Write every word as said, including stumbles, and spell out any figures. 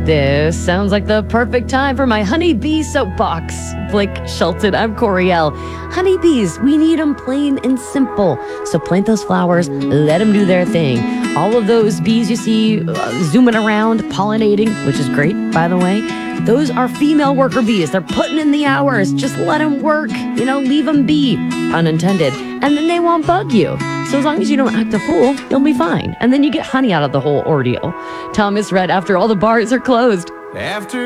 This sounds like the perfect time for my honeybee soapbox. Blake Shelton, I'm Coriel. Honeybees, we need them plain and simple. So plant those flowers, let them do their thing. All of those bees you see uh, zooming around, pollinating, which is great, by the way, those are female worker bees. They're putting in the hours. Just let them work. You know, leave them be, pun intended. And then they won't bug you. So as long as you don't act a fool, you'll be fine. And then you get honey out of the whole ordeal. Thomas read after all the bars are closed. After